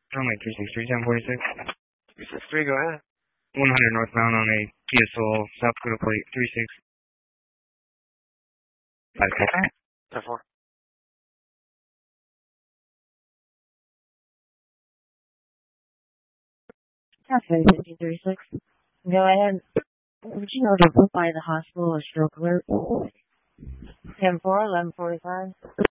Runway 363, 1046. 363, go ahead. 100 northbound on a Kia Soul, South Dakota plate, 36. 10-4. Cafe 1536. Go ahead. Would you know to put by the hospital a stroke alert? 10-4, 1145.